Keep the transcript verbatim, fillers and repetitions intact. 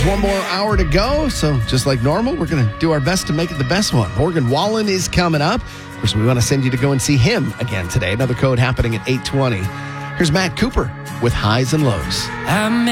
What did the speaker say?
one more hour to go, so just like normal, we're going to do our best to make it the best one. Morgan Wallen is coming up. Of course, we want to send you to go and see him again today. Another code happening at eight twenty. Here's Matt Cooper with Highs and Lows.